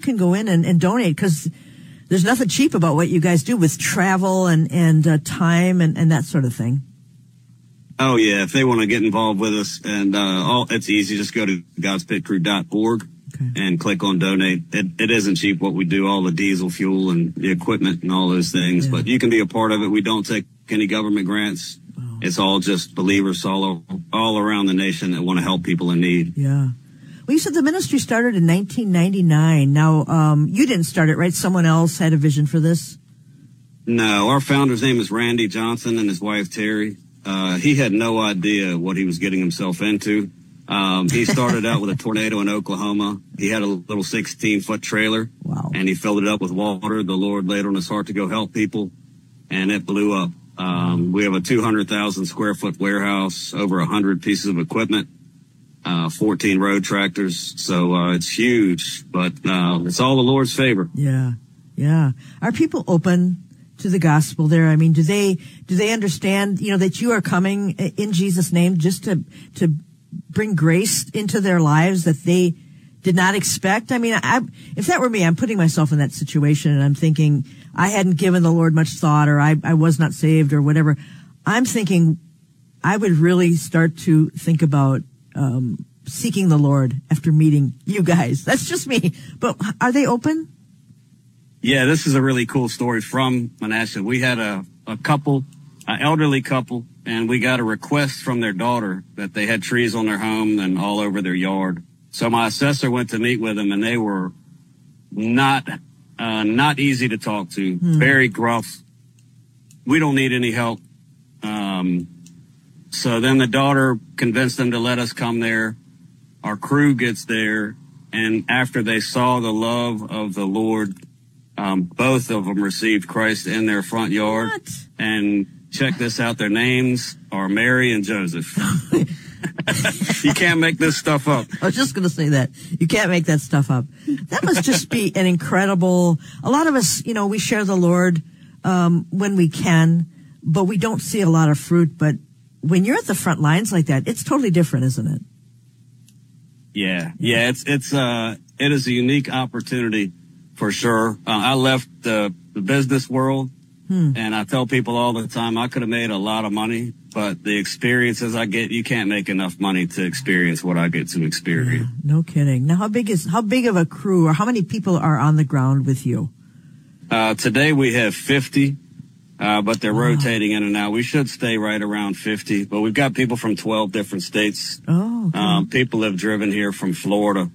can go in and donate, because there's nothing cheap about what you guys do with travel and time and that sort of thing. Oh, yeah. If they want to get involved with us, and it's easy. Just go to godspitcrew.org and click on donate. It isn't cheap what we do, all the diesel fuel and the equipment and all those things, but you can be a part of it. We don't take any government grants. Wow. It's all just believers all around the nation that want to help people in need. Yeah. Well, you said the ministry started in 1999. Now, you didn't start it, right? Someone else had a vision for this? No, our founder's name is Randy Johnson and his wife, Terry. He had no idea what he was getting himself into. He started out with a tornado in Oklahoma. He had a little 16-foot trailer. Wow. And he filled it up with water. The Lord laid on his heart to go help people, and it blew up. We have a 200,000 square foot warehouse, over 100 pieces of equipment, 14 road tractors. So, it's huge, but, it's all the Lord's favor. Yeah. Yeah. Are people open to the gospel there? I mean, do they understand, that you are coming in Jesus' name just to bring grace into their lives that they did not expect? I mean, if that were me, I'm putting myself in that situation and I'm thinking I hadn't given the Lord much thought, or I was not saved or whatever. I'm thinking I would really start to think about, seeking the Lord after meeting you guys. That's just me. But are they open? Yeah, this is a really cool story from Manasseh. We had a couple, an elderly couple, and we got a request from their daughter that they had trees on their home and all over their yard. So my assessor went to meet with them, and they were not easy to talk to, very gruff. We don't need any help. So then the daughter convinced them to let us come there. Our crew gets there, and after they saw the love of the Lord, both of them received Christ in their front yard. What? And check this out. Their names are Mary and Joseph. You can't make this stuff up. I was just going to say that. You can't make that stuff up. That must just be an incredible, a lot of us, we share the Lord, when we can, but we don't see a lot of fruit. But when you're at the front lines like that, it's totally different, isn't it? Yeah. Yeah. It is a unique opportunity. For sure. I left the business world, and I tell people all the time I could have made a lot of money, but the experiences I get, you can't make enough money to experience what I get to experience. Yeah, no kidding. Now, how big of a crew, or how many people are on the ground with you? Today we have 50, but they're rotating in and out. We should stay right around 50, but we've got people from 12 different states. Oh, okay. People have driven here from Florida.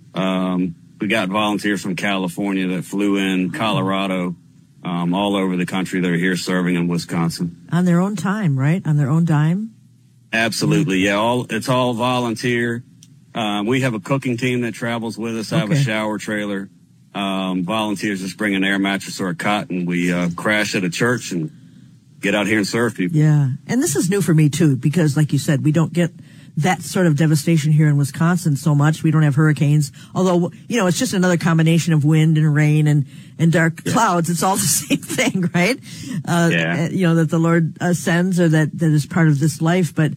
We got volunteers from California that flew in, Colorado, all over the country that are here serving in Wisconsin. On their own time, right? On their own dime? Absolutely, yeah. It's all volunteer. We have a cooking team that travels with us. I have a shower trailer. Volunteers just bring an air mattress or a cot, and we crash at a church and get out here and serve people. Yeah, and this is new for me, too, because like you said, we don't get that sort of devastation here in Wisconsin so much. We don't have hurricanes, although, it's just another combination of wind and rain and dark clouds. It's all the same thing, right? That the Lord sends, or that is part of this life. But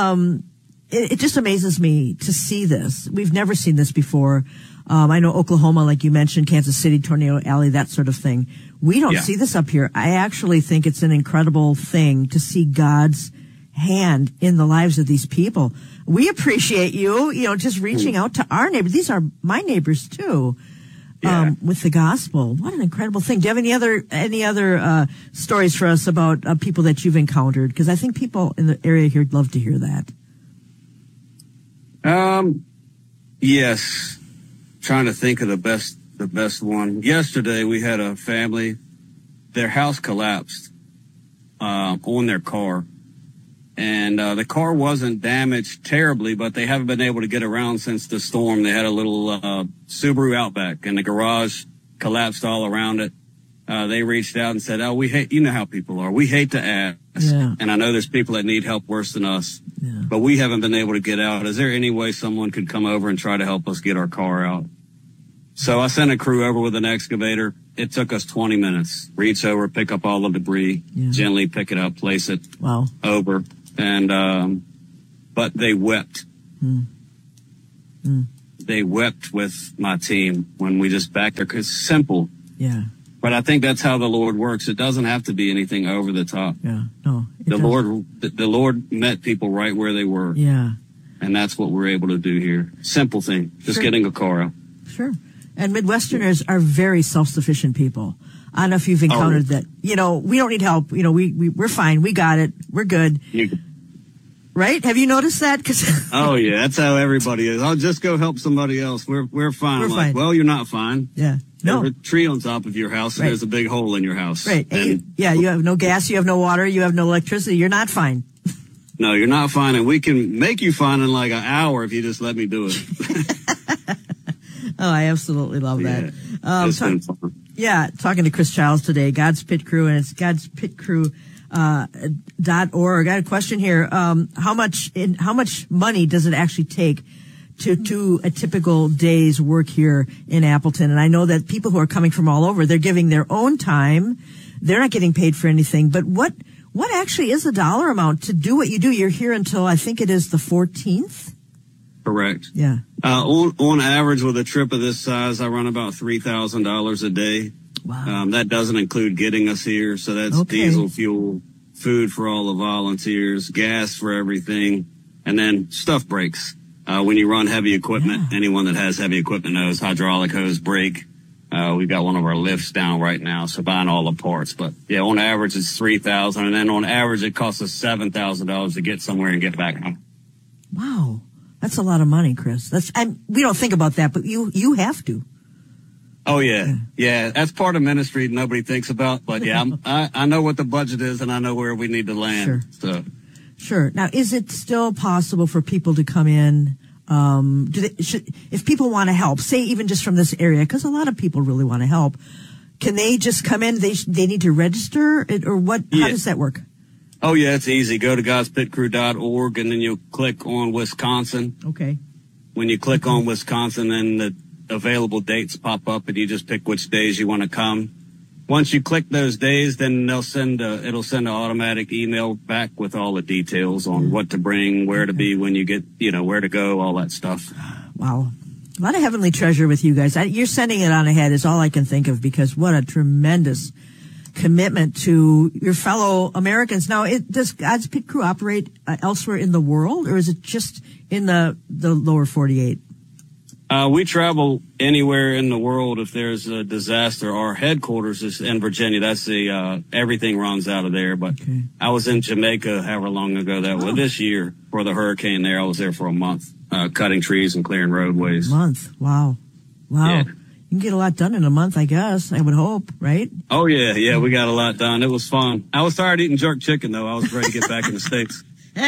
it just amazes me to see this. We've never seen this before. I know Oklahoma, like you mentioned, Kansas City, Tornado Alley, that sort of thing. We don't see this up here. I actually think it's an incredible thing to see God's hand in the lives of these people. We appreciate you, just reaching out to our neighbors. These are my neighbors too, with the gospel. What an incredible thing. Do you have any other stories for us about people that you've encountered? Because I think people in the area here would love to hear that. Yes. Trying to think of the best one. Yesterday we had a family, their house collapsed, on their car. And the car wasn't damaged terribly, but they haven't been able to get around since the storm. They had a little Subaru Outback, and the garage collapsed all around it. They reached out and said, we hate, you know how people are. We hate to ask. Yeah. And I know there's people that need help worse than us, but we haven't been able to get out. Is there any way someone could come over and try to help us get our car out? So I sent a crew over with an excavator. It took us 20 minutes. Reach over, pick up all the debris, gently pick it up, place it over. And, but they wept. they wept with my team when we just backed her. 'Cause it's simple. Yeah. But I think that's how the Lord works. It doesn't have to be anything over the top. Yeah. No. The Lord met people right where they were. Yeah. And that's what we're able to do here. Simple thing. Just getting a car out. Sure. And Midwesterners are very self-sufficient people. I don't know if you've encountered that. You know, we don't need help. You know, we're fine. We got it. We're good. Right? Have you noticed that? Oh yeah, that's how everybody is. I'll just go help somebody else. We're fine. We're I'm fine. like, well, you're not fine. Yeah. No. There's a tree on top of your house, and there's a big hole in your house. Right. And you have no gas, you have no water, you have no electricity. You're not fine. No, you're not fine, and we can make you fine in like an hour if you just let me do it. Oh, I absolutely love that. It's been fun. Yeah, talking to Chris Childs today, God's Pit Crew, and it's godspitcrew.org. I got a question here. How much money does it actually take to do a typical day's work here in Appleton? And I know that people who are coming from all over, they're giving their own time. They're not getting paid for anything. But what actually is the dollar amount to do what you do? You're here until I think it is the 14th. Correct. Yeah. On average, with a trip of this size, I run about $3,000 a day. Wow. That doesn't include getting us here. So that's diesel fuel, food for all the volunteers, gas for everything, and then stuff breaks. When you run heavy equipment, anyone that has heavy equipment knows hydraulic hose break. We've got one of our lifts down right now, so buying all the parts. But yeah, on average it's $3,000, and then on average it costs us $7,000 to get somewhere and get back home. Wow, that's a lot of money, Chris. We don't think about that, but you have to. Oh yeah. That's part of ministry nobody thinks about. But yeah, I know what the budget is, and I know where we need to land. Sure. Now, is it still possible for people to come in? If people want to help, say even just from this area, because a lot of people really want to help, can they just come in? They need to register it, or what? How does that work? Oh yeah, it's easy. Go to godspitcrew.org, and then you'll click on Wisconsin. Okay. When you click on Wisconsin, then the available dates pop up, and you just pick which days you want to come. Once you click those days, then it'll send an automatic email back with all the details on what to bring, where to be when you get, where to go, all that stuff. Wow. A lot of heavenly treasure with you guys. You're sending it on ahead is all I can think of, because what a tremendous commitment to your fellow Americans. Now, does God's Pit Crew operate elsewhere in the world, or is it just in the lower 48? We travel anywhere in the world if there's a disaster. Our headquarters is in Virginia. That's everything runs out of there. But I was in Jamaica however long ago that was. This year for the hurricane there, I was there for a month, cutting trees and clearing roadways. A month. Wow. Yeah. You can get a lot done in a month, I guess. I would hope, right? Oh, yeah. We got a lot done. It was fun. I was tired eating jerk chicken, though. I was ready to get back in the States.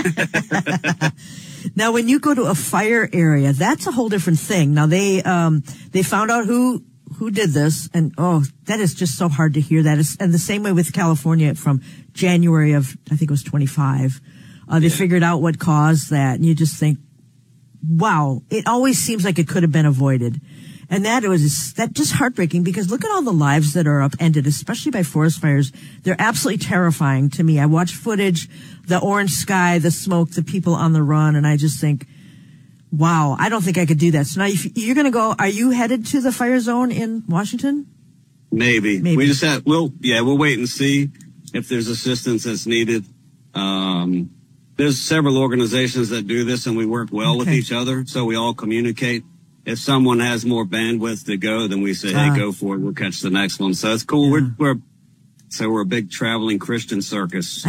Now, when you go to a fire area, that's a whole different thing. Now, they found out who did this, and that is just so hard to hear that. And the same way with California from January of, I think it was 25. They figured out what caused that, and you just think, wow, it always seems like it could have been avoided. And that just heartbreaking, because look at all the lives that are upended, especially by forest fires. They're absolutely terrifying to me. I watch footage, the orange sky, the smoke, the people on the run, and I just think, wow, I don't think I could do that. So now if you're going to go, are you headed to the fire zone in Washington? Maybe. We just we'll wait and see if there's assistance that's needed. There's several organizations that do this, and we work well with each other, so we all communicate. If someone has more bandwidth to go, then we say, hey, go for it. We'll catch the next one. So it's cool. Yeah. We're a big traveling Christian circus.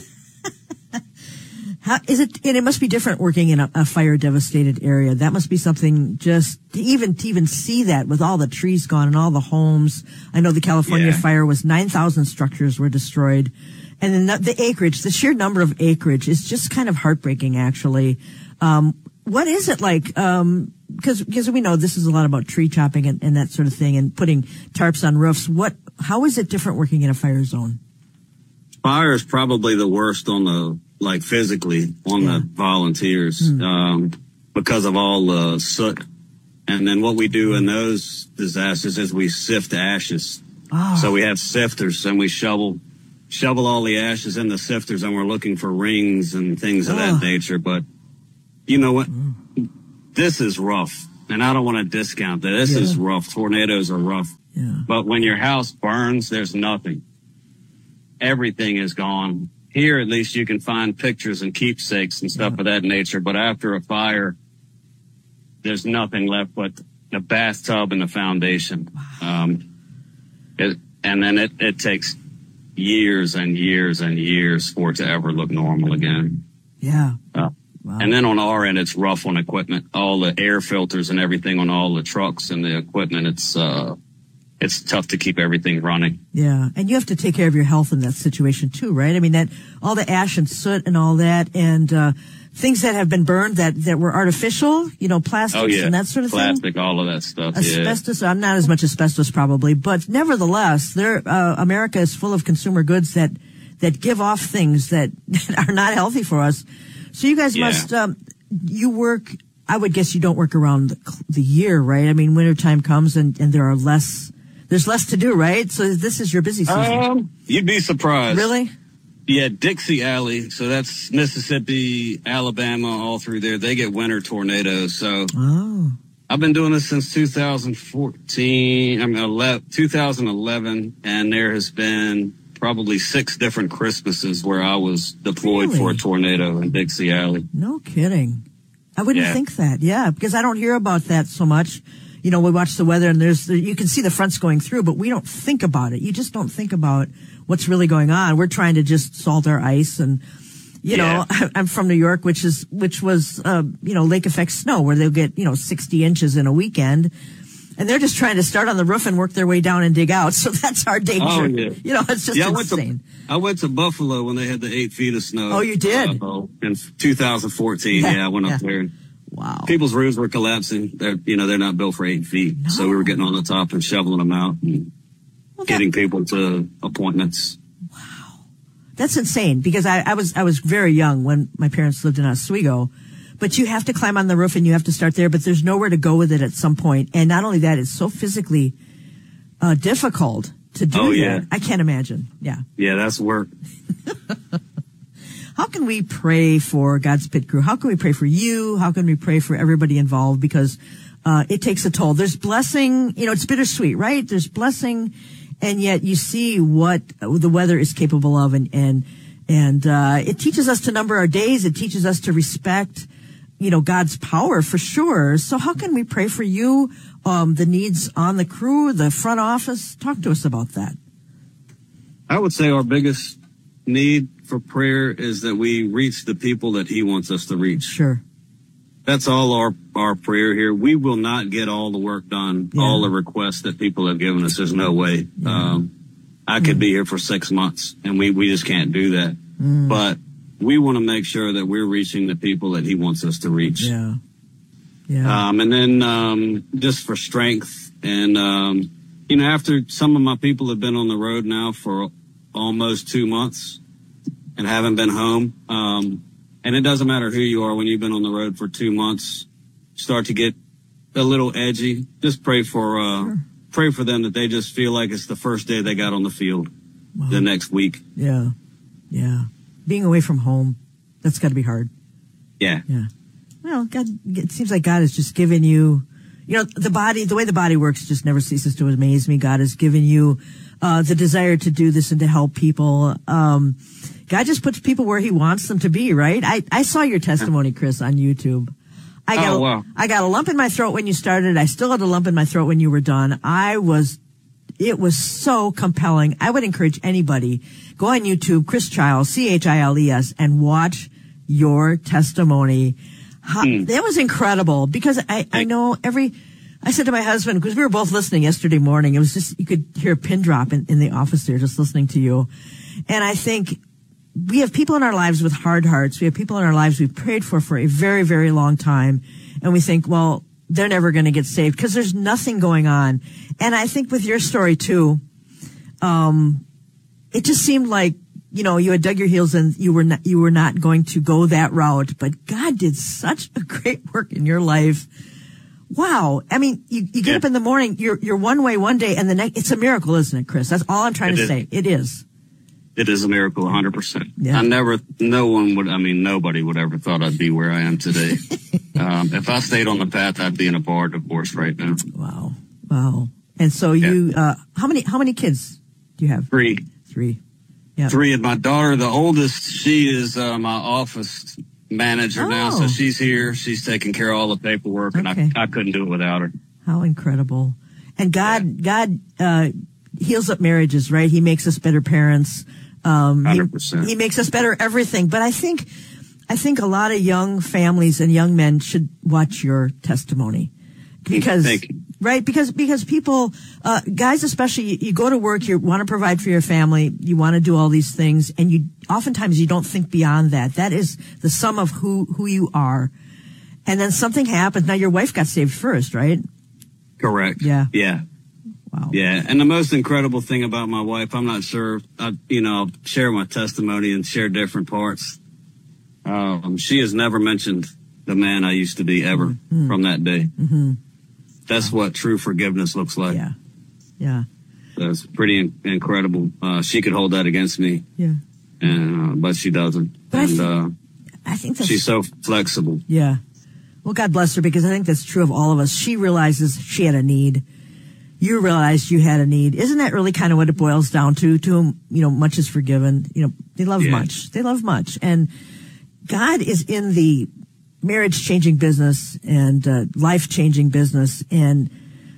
How is it? And it must be different working in a fire devastated area. That must be something just to even see that with all the trees gone and all the homes. I know the California fire was 9,000 structures were destroyed. And then the acreage, the sheer number of acreage is just kind of heartbreaking, actually. What is it like? Because we know this is a lot about tree chopping and that sort of thing, and putting tarps on roofs. How is it different working in a fire zone? Fire is probably the worst physically on the volunteers, because of all the soot. And then what we do in those disasters is we sift ashes. Oh. So we have sifters, and we shovel all the ashes in the sifters, and we're looking for rings and things of that nature. But you know what? This is rough. and I don't want to discount that. This is rough. Tornadoes are rough. Yeah. But when your house burns, there's nothing. Everything is gone. Here, at least you can find pictures and keepsakes and stuff of that nature. But after a fire, there's nothing left but the bathtub and the foundation. And then it takes years and years and years for it to ever look normal again. Yeah. Wow. And then on our end, it's rough on equipment. All the air filters and everything on all the trucks and the equipment, it's tough to keep everything running. Yeah. And you have to take care of your health in that situation too, right? I mean, that all the ash and soot and all that, and things that have been burned that were artificial, plastics and that sort of thing. Plastic, all of that stuff. Asbestos, I'm not as much asbestos probably, but nevertheless, America is full of consumer goods that give off things that are not healthy for us. So you guys must, you work, I would guess you don't work around the year, right? I mean, wintertime comes and there's less to do, right? So this is your busy season. You'd be surprised. Really? Yeah, Dixie Alley. So that's Mississippi, Alabama, all through there. They get winter tornadoes. So I've been doing this since 2011, and there has been probably 6 different Christmases where I was deployed for a tornado in Dixie Alley. No kidding. I wouldn't think that. Yeah, because I don't hear about that so much. We watch the weather and you can see the fronts going through, but we don't think about it. You just don't think about what's really going on. We're trying to just salt our ice and, I'm from New York, which was, lake effect snow where they'll get, 60 inches in a weekend. And they're just trying to start on the roof and work their way down and dig out. So that's our danger. Oh, yeah. It's just insane. I went to Buffalo when they had the 8 feet of snow. Oh, you did? In 2014. Yeah, I went up there. Wow. People's roofs were collapsing. They're not built for 8 feet. No. So we were getting on the top and shoveling them out and getting people to appointments. Wow. That's insane because I was very young when my parents lived in Oswego. But you have to climb on the roof and you have to start there, but there's nowhere to go with it at some point. And not only that, it's so physically difficult to do that. I can't imagine. Yeah. Yeah, that's work. How can we pray for God's Pit Crew? How can we pray for you? How can we pray for everybody involved? Because it takes a toll. There's blessing, it's bittersweet, right? There's blessing, and yet you see what the weather is capable of, and it teaches us to number our days. It teaches us to respect God's power for sure. So how can we pray for you, the needs on the crew, the front office? Talk to us about that. I would say our biggest need for prayer is that we reach the people that He wants us to reach. Sure. That's all our prayer here. We will not get all the work done, all the requests that people have given us. There's no way. I could be here for 6 months and we just can't do that. But we want to make sure that we're reaching the people that He wants us to reach. Yeah. And then, just for strength and, after some of my people have been on the road now for almost 2 months and haven't been home. And it doesn't matter who you are when you've been on the road for 2 months, start to get a little edgy. Just pray for them that they just feel like it's the first day they got on the field the next week. Yeah. Yeah. Being away from home, that's got to be hard. Yeah. Yeah. Well, God, it seems like God has just given you, the way the body works just never ceases to amaze me. God has given you the desire to do this and to help people. God just puts people where He wants them to be, right? I saw your testimony, Chris, on YouTube. I got a lump in my throat when you started. I still had a lump in my throat when you were done. It was so compelling. I would encourage anybody, go on YouTube, Chris Chiles, Chiles, and watch your testimony. That was incredible because I know I said to my husband, because we were both listening yesterday morning, it was just, you could hear a pin drop in the office there just listening to you. And I think we have people in our lives with hard hearts. We have people in our lives we've prayed for a very, very long time. And we think, well, they're never going to get saved because there's nothing going on. And I think with your story too, it just seemed like, you had dug your heels and you were not going to go that route, but God did such a great work in your life. Wow. I mean, you get up in the morning, you're one way one day and the next, it's a miracle, isn't it, Chris? That's all I'm trying to say. It is. It is a miracle, 100%. Yeah. Nobody would ever thought I'd be where I am today. If I stayed on the path, I'd be in a bar divorce right now. Wow. And so you, how many kids do you have? Three. Yeah. 3. And my daughter, the oldest, she is my office manager now. So she's here. She's taking care of all the paperwork, and I couldn't do it without her. How incredible. And God heals up marriages, right? He makes us better parents. 100%. He makes us better everything. But I think a lot of young families and young men should watch your testimony because, right? Because people, guys, especially, you go to work, you want to provide for your family, you want to do all these things, and oftentimes you don't think beyond that. That is the sum of who you are. And then something happens. Now your wife got saved first, right? Correct. Yeah. Wow. Yeah. And the most incredible thing about my wife, I'm not sure, I'll share my testimony and share different parts. She has never mentioned the man I used to be ever from that day. Mm-hmm. That's what true forgiveness looks like. Yeah. That's pretty incredible. She could hold that against me. Yeah. And, but she doesn't. But I think that's, she's so flexible. Yeah. Well, God bless her, because I think that's true of all of us. She realizes she had a need. You realized you had a need. Isn't that really kind of what it boils down to? To whom, much is forgiven. They love much. They love much. And God is in the marriage-changing business and life-changing business. And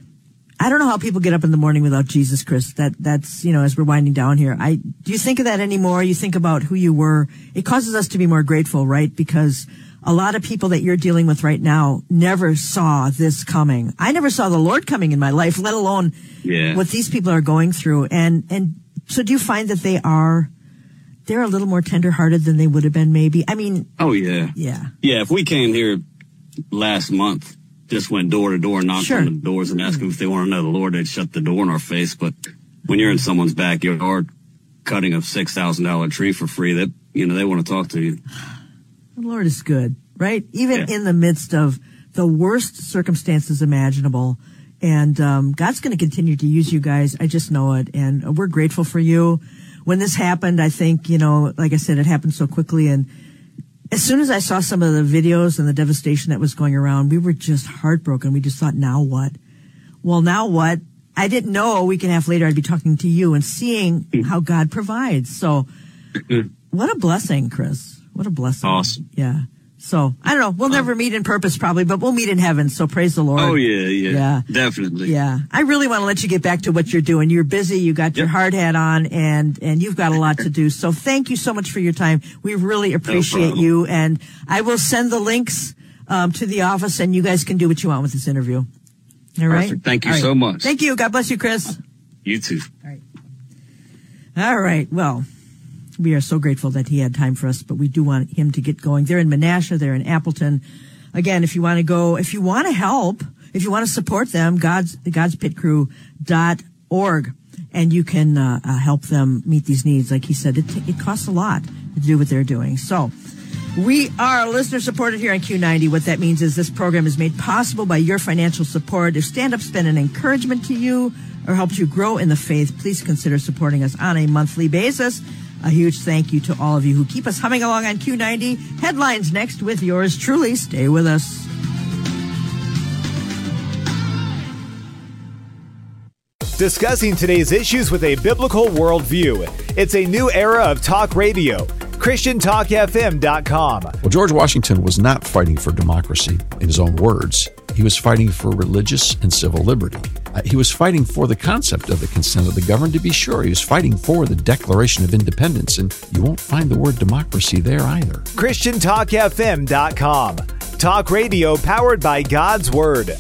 I don't know how people get up in the morning without Jesus, Chris. That's as we're winding down here. Do you think of that anymore? You think about who you were. It causes us to be more grateful, right? Because a lot of people that you're dealing with right now never saw this coming. I never saw the Lord coming in my life, let alone what these people are going through. And so do you find that they're a little more tender-hearted than they would have been maybe? I mean. Oh, yeah. Yeah. Yeah, if we came here last month, just went door to door, knocked on the doors and asked them if they want to know the Lord, they'd shut the door in our face. But when you're in someone's backyard cutting a $6,000 tree for free, they want to talk to you. The Lord is good, right? Even in the midst of the worst circumstances imaginable. And God's going to continue to use you guys. I just know it. And we're grateful for you. When this happened, I think, like I said, it happened so quickly. And as soon as I saw some of the videos and the devastation that was going around, we were just heartbroken. We just thought, now what? Well, now what? I didn't know a week and a half later I'd be talking to you and seeing how God provides. So what a blessing, Chris. What a blessing. Awesome. Yeah. So, I don't know. We'll never meet in purpose probably, but we'll meet in heaven. So praise the Lord. Oh, yeah. Definitely. Yeah. I really want to let you get back to what you're doing. You're busy. You got your hard hat on and you've got a lot to do. So thank you so much for your time. We really appreciate you. And I will send the links, to the office and you guys can do what you want with this interview. All right. Perfect. Thank you so much. Thank you. God bless you, Chris. You too. All right. Well, we are so grateful that he had time for us, but we do want him to get going. They're in Menasha. They're in Appleton. Again, if you want to go, if you want to help, if you want to support them, God'sPitCrew.org, and you can help them meet these needs. Like he said, it costs a lot to do what they're doing. So we are listener supported here on Q90. What that means is this program is made possible by your financial support. If Stand Up's been an encouragement to you or helped you grow in the faith, please consider supporting us on a monthly basis. A huge thank you to all of you who keep us humming along on Q90. Headlines next with yours truly. Stay with us. Discussing today's issues with a biblical worldview. It's a new era of talk radio. ChristianTalkFM.com. Well, George Washington was not fighting for democracy, in his own words. He was fighting for religious and civil liberty. He was fighting for the concept of the consent of the governed, to be sure. He was fighting for the Declaration of Independence, and you won't find the word democracy there either. ChristianTalkFM.com. Talk radio powered by God's Word.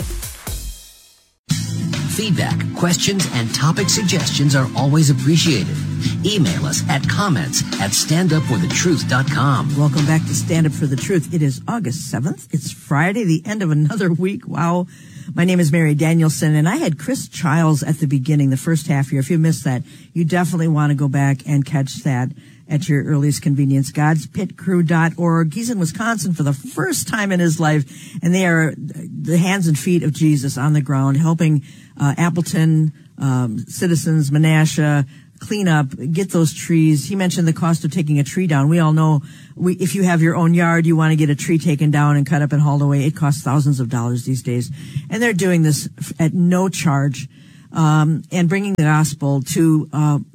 Feedback, questions, and topic suggestions are always appreciated. Email us at comments@standupforthetruth.com. Welcome back to Stand Up for the Truth. It is August 7th. It's Friday, the end of another week. Wow. My name is Mary Danielson, and I had Chris Childs at the beginning, the first half here. If you missed that, you definitely want to go back and catch that at your earliest convenience. God'sPitCrew.org. He's in Wisconsin for the first time in his life, and they are the hands and feet of Jesus on the ground, helping Appleton citizens, Menasha, clean up, get those trees. He mentioned the cost of taking a tree down. We all know if you have your own yard, you want to get a tree taken down and cut up and hauled away. It costs thousands of dollars these days. And they're doing this at no charge, and bringing the gospel to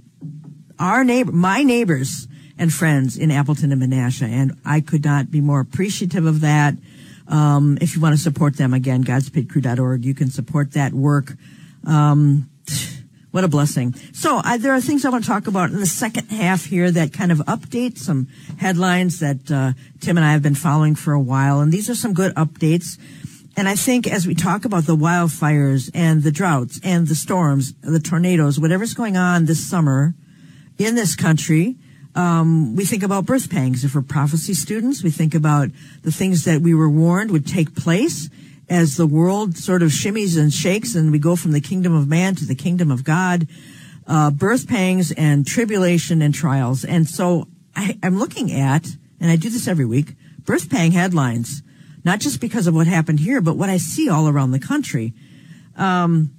my neighbors and friends in Appleton and Menasha. And I could not be more appreciative of that. If you want to support them, again, GodspeedCrew.org, you can support that work. What a blessing. So there are things I want to talk about in the second half here that kind of update some headlines that Tim and I have been following for a while. And these are some good updates. And I think as we talk about the wildfires and the droughts and the storms, the tornadoes, whatever's going on this summer in this country, we think about birth pangs. If we're prophecy students, we think about the things that we were warned would take place as the world sort of shimmies and shakes and we go from the kingdom of man to the kingdom of God, birth pangs and tribulation and trials. And so I'm looking at, and I do this every week, birth pang headlines, not just because of what happened here, but what I see all around the country. The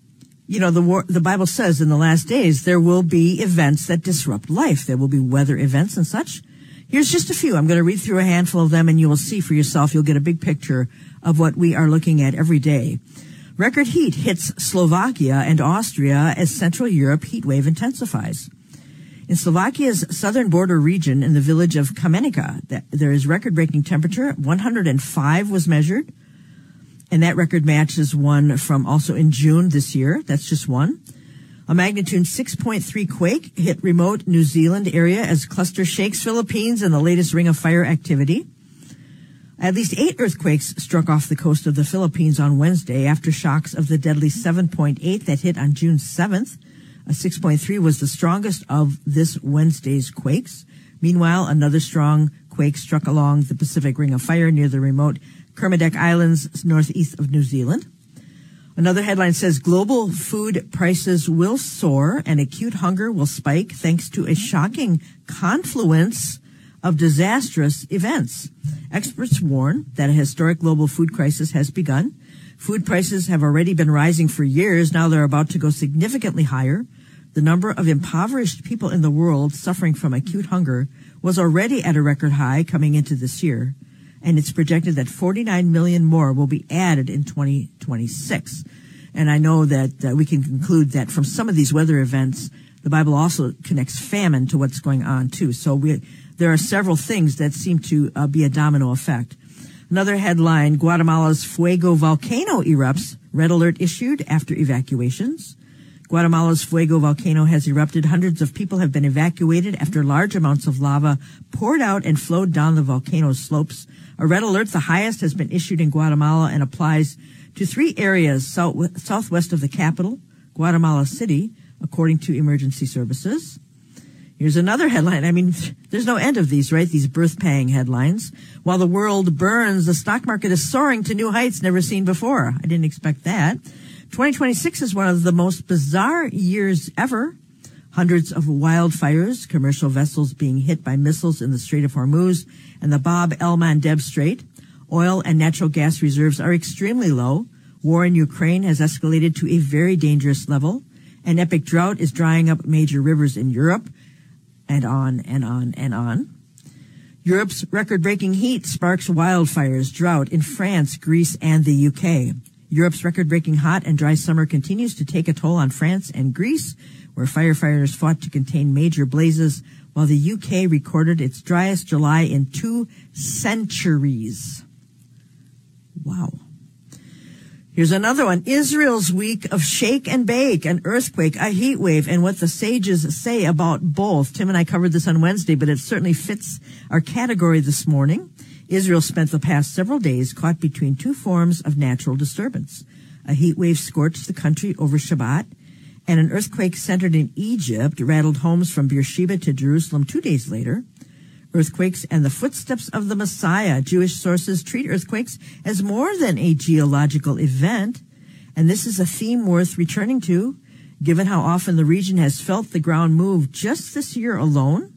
Bible says in the last days, there will be events that disrupt life. There will be weather events and such. Here's just a few. I'm going to read through a handful of them and you will see for yourself. You'll get a big picture of what we are looking at every day. Record heat hits Slovakia and Austria as Central Europe heat wave intensifies. In Slovakia's southern border region in the village of Kamenika, there is record-breaking temperature. 105 was measured, and that record matches one from also in June this year. That's just one. A magnitude 6.3 quake hit remote New Zealand area as cluster shakes Philippines in the latest Ring of Fire activity. At least 8 earthquakes struck off the coast of the Philippines on Wednesday after shocks of the deadly 7.8 that hit on June 7th. A 6.3 was the strongest of this Wednesday's quakes. Meanwhile, another strong quake struck along the Pacific Ring of Fire near the remote Kermadec Islands northeast of New Zealand. Another headline says global food prices will soar and acute hunger will spike thanks to a shocking confluence of disastrous events. Experts warn that a historic global food crisis has begun. Food prices have already been rising for years. Now they're about to go significantly higher. The number of impoverished people in the world suffering from acute hunger was already at a record high coming into this year, and it's projected that 49 million more will be added in 2026. And I know that we can conclude that from some of these weather events, the Bible also connects famine to what's going on too. So there are several things that seem to be a domino effect. Another headline, Guatemala's Fuego volcano erupts. Red alert issued after evacuations. Guatemala's Fuego volcano has erupted. Hundreds of people have been evacuated after large amounts of lava poured out and flowed down the volcano's slopes. A red alert, the highest, has been issued in Guatemala and applies to 3 areas southwest of the capital, Guatemala City, according to emergency services. Here's another headline. I mean, there's no end of these, right? These birth pang headlines. While the world burns, the stock market is soaring to new heights never seen before. I didn't expect that. 2026 is one of the most bizarre years ever. Hundreds of wildfires, commercial vessels being hit by missiles in the Strait of Hormuz and the Bab el-Mandeb Strait. Oil and natural gas reserves are extremely low. War in Ukraine has escalated to a very dangerous level. An epic drought is drying up major rivers in Europe. And on and on and on. Europe's record-breaking heat sparks wildfires, drought in France, Greece, and the UK. Europe's record-breaking hot and dry summer continues to take a toll on France and Greece, where firefighters fought to contain major blazes, while the UK recorded its driest July in 2 centuries. Wow. Here's another one. Israel's week of shake and bake, an earthquake, a heat wave, and what the sages say about both. Tim and I covered this on Wednesday, but it certainly fits our category this morning. Israel spent the past several days caught between 2 forms of natural disturbance. A heat wave scorched the country over Shabbat, and an earthquake centered in Egypt rattled homes from Beersheba to Jerusalem 2 days later. Earthquakes and the footsteps of the Messiah. Jewish sources treat earthquakes as more than a geological event, and this is a theme worth returning to, given how often the region has felt the ground move just this year alone.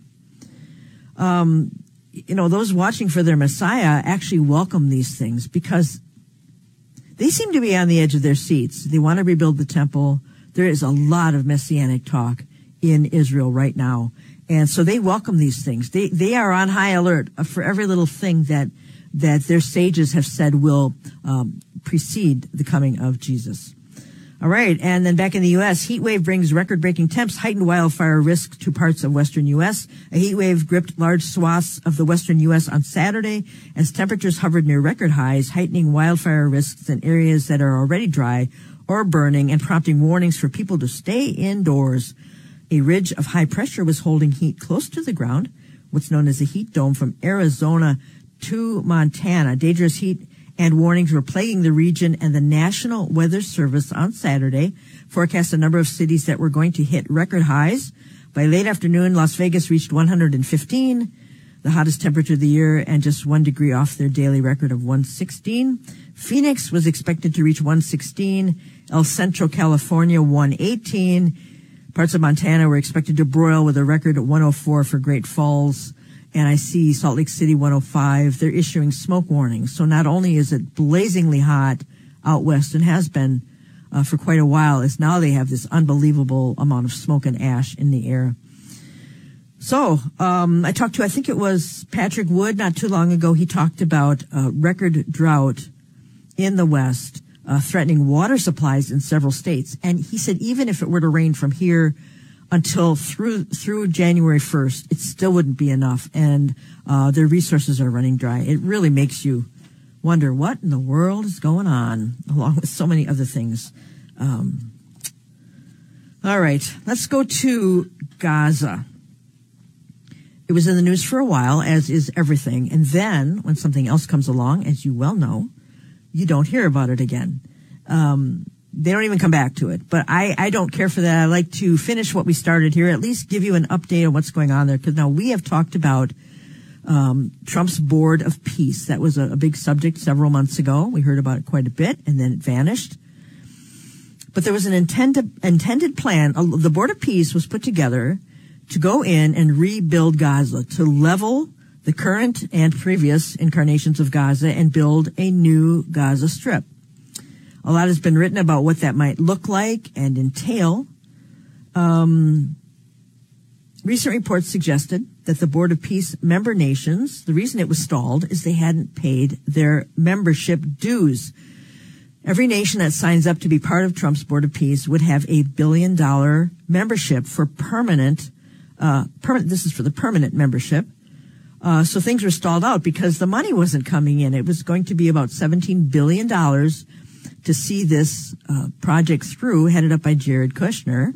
Those watching for their Messiah actually welcome these things because they seem to be on the edge of their seats. They want to rebuild the temple. There is a lot of messianic talk in Israel right now. And so they welcome these things. They are on high alert for every little thing that their sages have said will precede the coming of Jesus. All right. And then back in the U.S., heat wave brings record-breaking temps, heightened wildfire risk to parts of western U.S. A heat wave gripped large swaths of the western U.S. on Saturday as temperatures hovered near record highs, heightening wildfire risks in areas that are already dry or burning and prompting warnings for people to stay indoors. A ridge of high pressure was holding heat close to the ground, what's known as a heat dome, from Arizona to Montana. Dangerous heat and warnings were plaguing the region, and the National Weather Service on Saturday forecast a number of cities that were going to hit record highs. By late afternoon, Las Vegas reached 115, the hottest temperature of the year, and just 1 degree off their daily record of 116. Phoenix was expected to reach 116. El Centro, California, 118. Parts of Montana were expected to broil with a record at 104 for Great Falls. And I see Salt Lake City 105. They're issuing smoke warnings. So not only is it blazingly hot out west and has been for quite a while, is now they have this unbelievable amount of smoke and ash in the air. So I talked to, I think it was Patrick Wood not too long ago. He talked about record drought in the West, threatening water supplies in several states. And he said even if it were to rain from here until through January 1st, it still wouldn't be enough, and their resources are running dry. It really makes you wonder what in the world is going on, along with so many other things. All right, let's go to Gaza. It was in the news for a while, as is everything, and then when something else comes along, as you well know, you don't hear about it again. They don't even come back to it. But I don't care for that. I like to finish what we started here, at least give you an update on what's going on there. Because now we have talked about Trump's Board of Peace. That was a big subject several months ago. We heard about it quite a bit, and then it vanished. But there was an intended plan. The Board of Peace was put together to go in and rebuild Gaza, to level the current and previous incarnations of Gaza and build a new Gaza Strip. A lot has been written about what that might look like and entail. Recent reports suggested that the Board of Peace member nations, the reason it was stalled is they hadn't paid their membership dues. Every nation that signs up to be part of Trump's Board of Peace would have $1 billion membership for permanent, this is for the permanent membership. So things were stalled out because the money wasn't coming in. It was going to be about $17 billion to see this project through, headed up by Jared Kushner.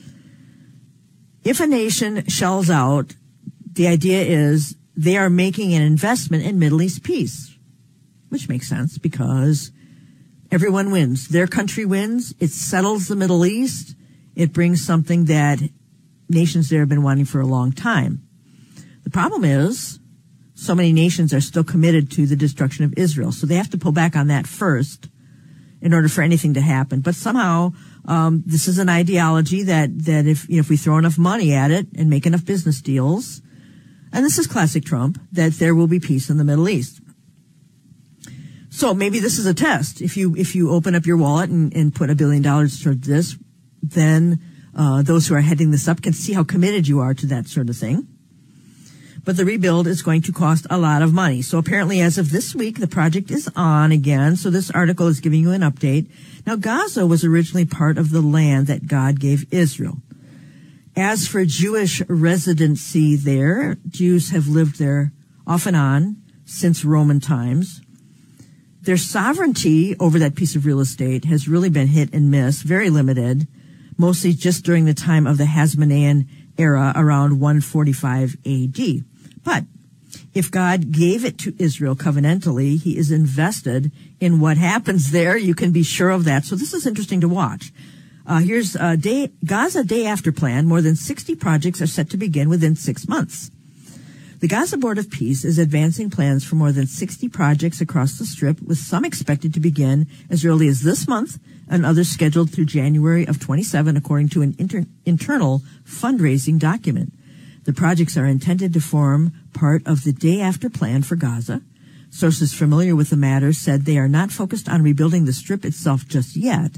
If a nation shells out, the idea is they are making an investment in Middle East peace, which makes sense because everyone wins. Their country wins. It settles the Middle East. It brings something that nations there have been wanting for a long time. The problem is so many nations are still committed to the destruction of Israel, so they have to pull back on that first in order for anything to happen. But somehow, this is an ideology that if we throw enough money at it and make enough business deals, and this is classic Trump, that there will be peace in the Middle East. So maybe this is a test. If you open up your wallet and put $1 billion towards this, then those who are heading this up can see how committed you are to that sort of thing. But the rebuild is going to cost a lot of money. So apparently as of this week, the project is on again. So this article is giving you an update. Now, Gaza was originally part of the land that God gave Israel. As for Jewish residency there, Jews have lived there off and on since Roman times. Their sovereignty over that piece of real estate has really been hit and miss, very limited, mostly just during the time of the Hasmonean era around 145 AD. But if God gave it to Israel covenantally, he is invested in what happens there. You can be sure of that. So this is interesting to watch. Here's Gaza Day After Plan. More than 60 projects are set to begin within 6 months. The Gaza Board of Peace is advancing plans for more than 60 projects across the Strip, with some expected to begin as early as this month and others scheduled through January of 27, according to an internal fundraising document. The projects are intended to form part of the Day After Plan for Gaza. Sources familiar with the matter said they are not focused on rebuilding the Strip itself just yet,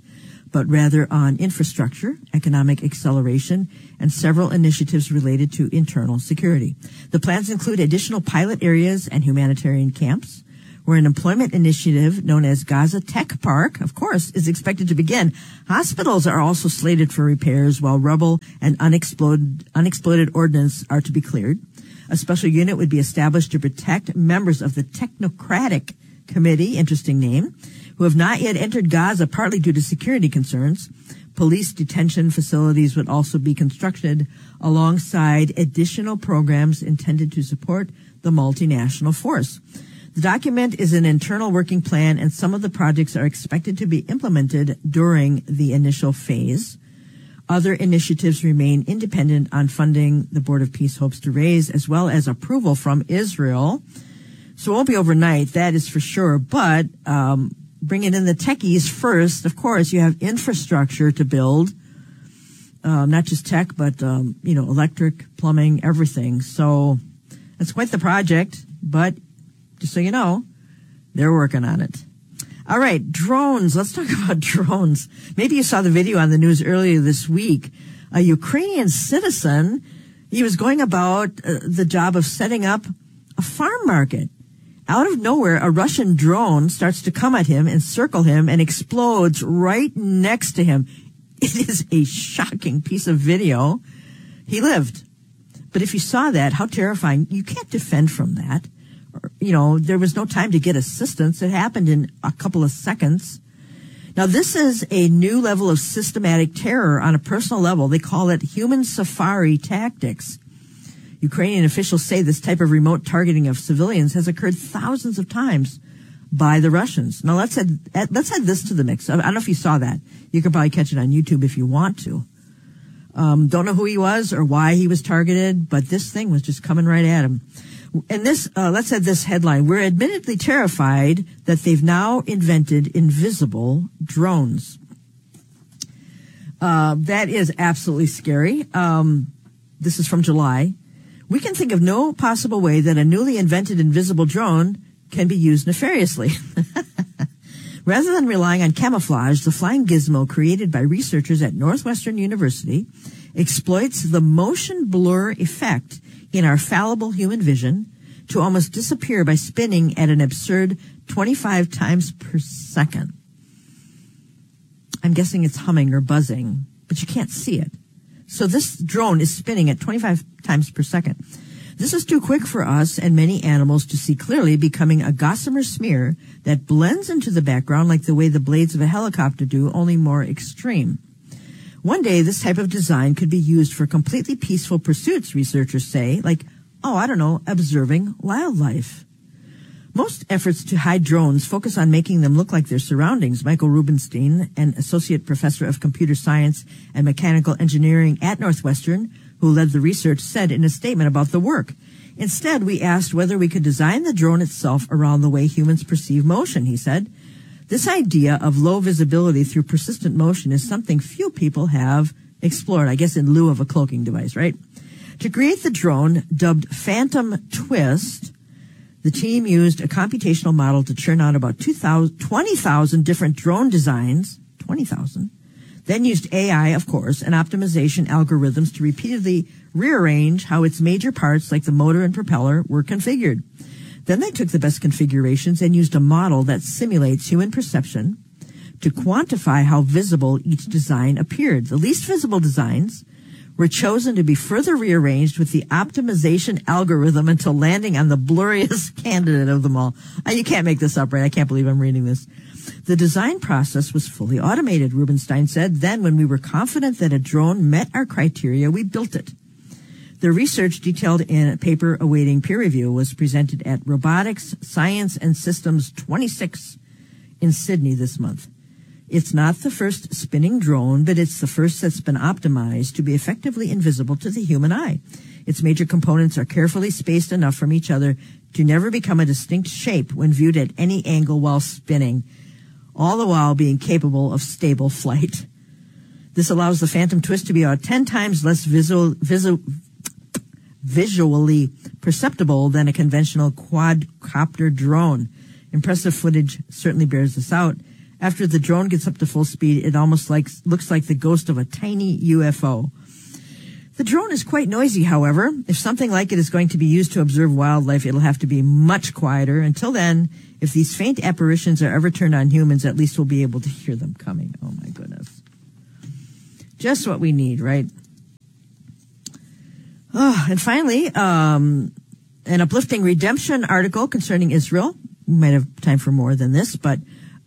but rather on infrastructure, economic acceleration, and several initiatives related to internal security. The plans include additional pilot areas and humanitarian camps, where an employment initiative known as Gaza Tech Park, of course, is expected to begin. Hospitals are also slated for repairs, while rubble and unexploded ordnance are to be cleared. A special unit would be established to protect members of the Technocratic Committee, interesting name, who have not yet entered Gaza, partly due to security concerns. Police detention facilities would also be constructed alongside additional programs intended to support the multinational force. The document is an internal working plan, and some of the projects are expected to be implemented during the initial phase. Other initiatives remain independent on funding the Board of Peace hopes to raise, as well as approval from Israel. So it won't be overnight, that is for sure, but bringing in the techies first. Of course, you have infrastructure to build, not just tech, but, electric, plumbing, everything. So that's quite the project, but just so you know, they're working on it. All right, drones. Let's talk about drones. Maybe you saw the video on the news earlier this week. A Ukrainian citizen, he was going about the job of setting up a farm market. Out of nowhere, a Russian drone starts to come at him and circle him and explodes right next to him. It is a shocking piece of video. He lived. But if you saw that, how terrifying. You can't defend from that. There was no time to get assistance. It happened in a couple of seconds. Now, this is a new level of systematic terror on a personal level. They call it human safari tactics. Ukrainian officials say this type of remote targeting of civilians has occurred thousands of times by the Russians. Now, let's add this to the mix. I don't know if you saw that. You can probably catch it on YouTube if you want to. Don't know who he was or why he was targeted, but this thing was just coming right at him. And this, let's add this headline. We're admittedly terrified that they've now invented invisible drones. That is absolutely scary. This is from July. We can think of no possible way that a newly invented invisible drone can be used nefariously. Rather than relying on camouflage, the flying gizmo created by researchers at Northwestern University exploits the motion blur effect in our fallible human vision to almost disappear by spinning at an absurd 25 times per second. I'm guessing it's humming or buzzing, but you can't see it. So this drone is spinning at 25 times per second. This is too quick for us and many animals to see clearly, becoming a gossamer smear that blends into the background like the way the blades of a helicopter do, only more extreme. One day, this type of design could be used for completely peaceful pursuits, researchers say, like, observing wildlife. Most efforts to hide drones focus on making them look like their surroundings. Michael Rubenstein, an associate professor of computer science and mechanical engineering at Northwestern, who led the research, said in a statement about the work, "Instead, we asked whether we could design the drone itself around the way humans perceive motion," he said. "This idea of low visibility through persistent motion is something few people have explored," I guess in lieu of a cloaking device, right? To create the drone, dubbed Phantom Twist, the team used a computational model to churn out about 20,000 different drone designs, 20,000, then used AI, of course, and optimization algorithms to repeatedly rearrange how its major parts, like the motor and propeller, were configured. Then they took the best configurations and used a model that simulates human perception to quantify how visible each design appeared. The least visible designs were chosen to be further rearranged with the optimization algorithm until landing on the blurriest candidate of them all. You can't make this up, right? I can't believe I'm reading this. The design process was fully automated, Rubenstein said. Then, when we were confident that a drone met our criteria, we built it. The research, detailed in a paper awaiting peer review, was presented at Robotics, Science and Systems 26 in Sydney this month. It's not the first spinning drone, but it's the first that's been optimized to be effectively invisible to the human eye. Its major components are carefully spaced enough from each other to never become a distinct shape when viewed at any angle while spinning, all the while being capable of stable flight. This allows the Phantom Twist to be about 10 times less visually perceptible than a conventional quadcopter drone. Impressive footage certainly bears this out. After the drone gets up to full speed, it almost looks like the ghost of a tiny UFO. The drone is quite noisy, however. If something like it is going to be used to observe wildlife, it'll have to be much quieter. Until then, if these faint apparitions are ever turned on humans, at least we'll be able to hear them coming. Oh, my goodness. Just what we need, right? Oh, and finally, an uplifting redemption article concerning Israel. We might have time for more than this, but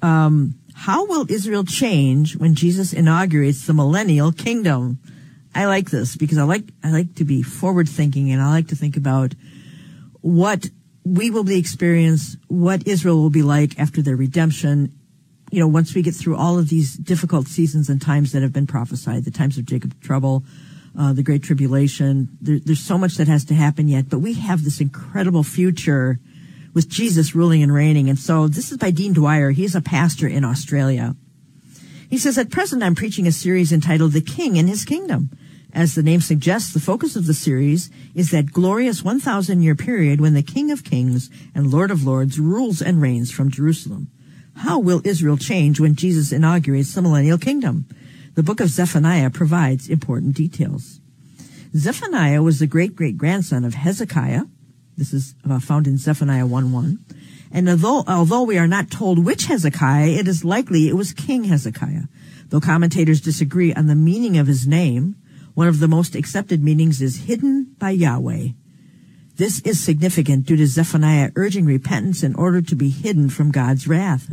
how will Israel change when Jesus inaugurates the millennial kingdom? I like this because I like to be forward thinking, and I like to think about what we will be experiencing, what Israel will be like after their redemption. You know, once we get through all of these difficult seasons and times that have been prophesied, the times of Jacob's trouble, the Great Tribulation, there's so much that has to happen yet, but we have this incredible future with Jesus ruling and reigning. And so this is by Dean Dwyer. He's a pastor in Australia. He says, at present, I'm preaching a series entitled The King and His Kingdom. As the name suggests, the focus of the series is that glorious 1,000-year period when the King of Kings and Lord of Lords rules and reigns from Jerusalem. How will Israel change when Jesus inaugurates the millennial kingdom? The book of Zephaniah provides important details. Zephaniah was the great-great-grandson of Hezekiah. This is found in Zephaniah 1:1. And although we are not told which Hezekiah, it is likely it was King Hezekiah. Though commentators disagree on the meaning of his name, one of the most accepted meanings is hidden by Yahweh. This is significant due to Zephaniah urging repentance in order to be hidden from God's wrath.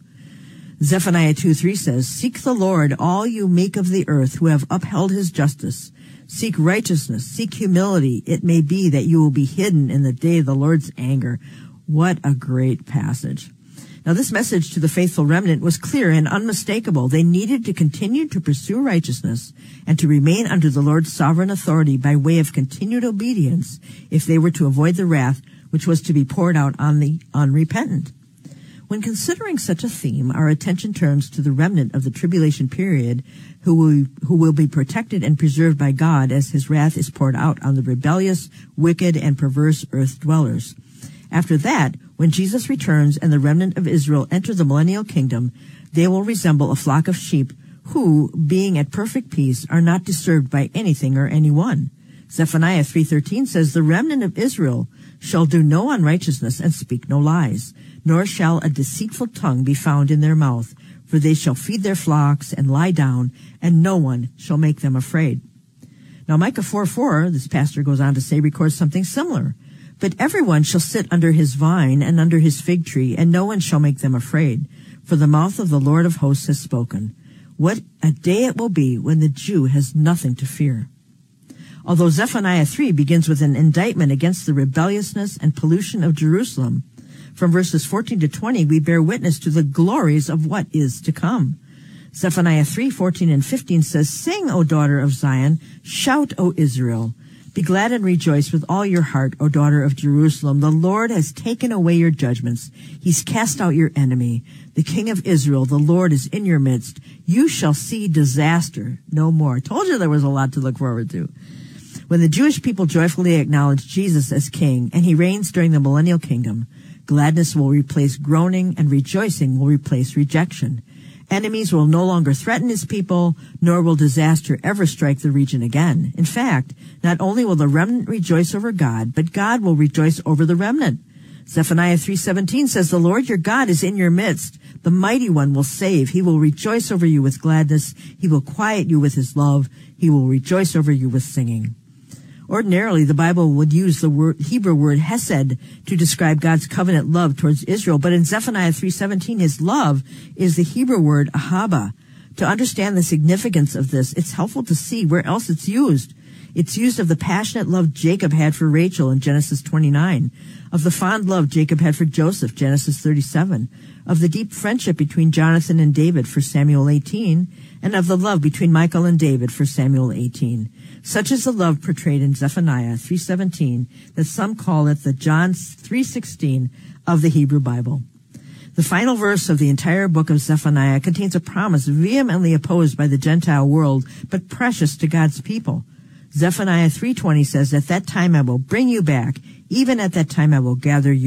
Zephaniah 2:3 says, seek the Lord, all you meek of the earth who have upheld his justice. Seek righteousness, seek humility. It may be that you will be hidden in the day of the Lord's anger. What a great passage. Now, this message to the faithful remnant was clear and unmistakable. They needed to continue to pursue righteousness and to remain under the Lord's sovereign authority by way of continued obedience if they were to avoid the wrath which was to be poured out on the unrepentant. When considering such a theme, our attention turns to the remnant of the tribulation period who will be protected and preserved by God as his wrath is poured out on the rebellious, wicked, and perverse earth dwellers. After that, when Jesus returns and the remnant of Israel enter the millennial kingdom, they will resemble a flock of sheep who, being at perfect peace, are not disturbed by anything or anyone. Zephaniah 3:13 says, the remnant of Israel shall do no unrighteousness and speak no lies, nor shall a deceitful tongue be found in their mouth, for they shall feed their flocks and lie down, and no one shall make them afraid. Now Micah 4:4, this pastor goes on to say, records something similar. But everyone shall sit under his vine and under his fig tree, and no one shall make them afraid, for the mouth of the Lord of hosts has spoken. What a day it will be when the Jew has nothing to fear. Although Zephaniah 3 begins with an indictment against the rebelliousness and pollution of Jerusalem, from verses 14 to 20, we bear witness to the glories of what is to come. Zephaniah 3:14 and 15 says, sing, O daughter of Zion, shout, O Israel. Be glad and rejoice with all your heart, O daughter of Jerusalem. The Lord has taken away your judgments. He's cast out your enemy. The King of Israel, the Lord, is in your midst. You shall see disaster no more. I told you there was a lot to look forward to. When the Jewish people joyfully acknowledge Jesus as King and he reigns during the millennial kingdom, gladness will replace groaning and rejoicing will replace rejection. Enemies will no longer threaten his people, nor will disaster ever strike the region again. In fact, not only will the remnant rejoice over God, but God will rejoice over the remnant. Zephaniah 3:17 says, the Lord your God is in your midst. The mighty one will save. He will rejoice over you with gladness. He will quiet you with his love. He will rejoice over you with singing. Ordinarily, the Bible would use the Hebrew word hesed to describe God's covenant love towards Israel. But in Zephaniah 3:17, his love is the Hebrew word ahava. To understand the significance of this, it's helpful to see where else it's used. It's used of the passionate love Jacob had for Rachel in Genesis 29, of the fond love Jacob had for Joseph, Genesis 37, of the deep friendship between Jonathan and David for Samuel 18, and of the love between Michal and David for Samuel 18. Such is the love portrayed in Zephaniah 3:17 that some call it the John 3:16 of the Hebrew Bible. The final verse of the entire book of Zephaniah contains a promise vehemently opposed by the Gentile world, but precious to God's people. Zephaniah 3:20 says, at that time I will bring you back. Even at that time I will gather you,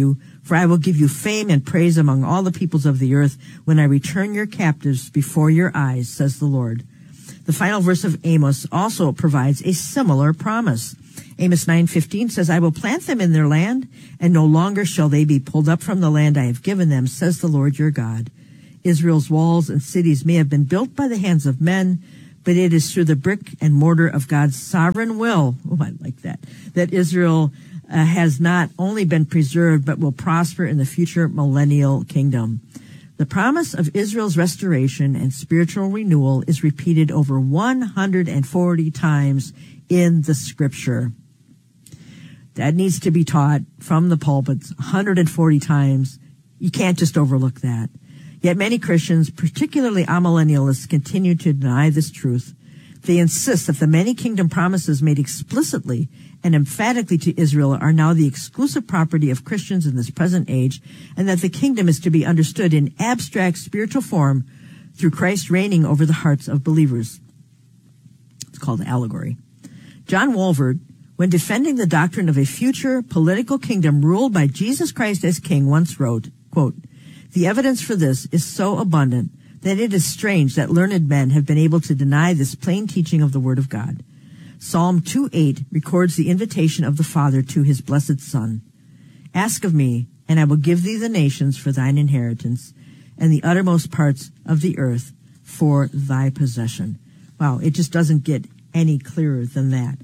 For I will give you fame and praise among all the peoples of the earth when I return your captives before your eyes, says the Lord. The final verse of Amos also provides a similar promise. Amos 9:15 says, I will plant them in their land, and no longer shall they be pulled up from the land I have given them, says the Lord your God. Israel's walls and cities may have been built by the hands of men, but it is through the brick and mortar of God's sovereign will, I like that Israel has not only been preserved, but will prosper in the future millennial kingdom. The promise of Israel's restoration and spiritual renewal is repeated over 140 times in the scripture. That needs to be taught from the pulpits 140 times. You can't just overlook that. Yet many Christians, particularly amillennialists, continue to deny this truth. They insist that the many kingdom promises made explicitly and emphatically to Israel are now the exclusive property of Christians in this present age, and that the kingdom is to be understood in abstract spiritual form through Christ reigning over the hearts of believers. It's called allegory. John Walvoord, when defending the doctrine of a future political kingdom ruled by Jesus Christ as king, once wrote, quote, the evidence for this is so abundant that it is strange that learned men have been able to deny this plain teaching of the Word of God. Psalm 2:8 records the invitation of the Father to his blessed Son. Ask of me, and I will give thee the nations for thine inheritance, and the uttermost parts of the earth for thy possession. Wow, it just doesn't get any clearer than that.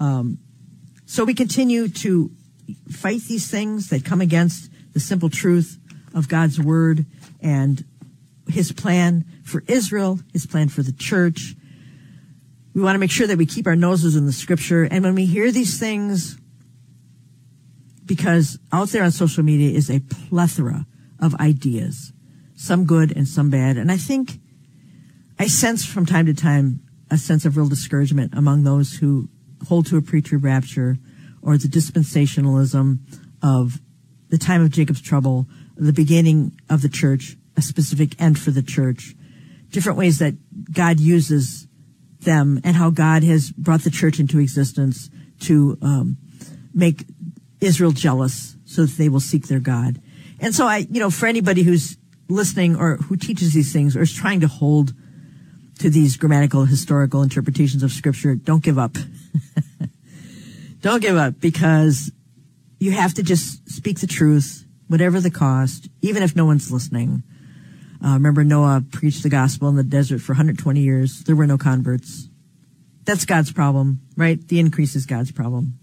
So we continue to fight these things that come against the simple truth of God's Word and his plan for Israel, his plan for the church. We want to make sure that we keep our noses in the scripture. And when we hear these things, because out there on social media is a plethora of ideas, some good and some bad. And I think I sense from time to time a sense of real discouragement among those who hold to a pre-trib rapture or the dispensationalism of the time of Jacob's trouble, the beginning of the church, a specific end for the church, different ways that God uses them and how God has brought the church into existence to make Israel jealous so that they will seek their God. And so for anybody who's listening or who teaches these things or is trying to hold to these grammatical, historical interpretations of scripture, don't give up. Don't give up, because you have to just speak the truth, whatever the cost, even if no one's listening. Remember, Noah preached the gospel in the desert for 120 years. There were no converts. That's God's problem, right? The increase is God's problem.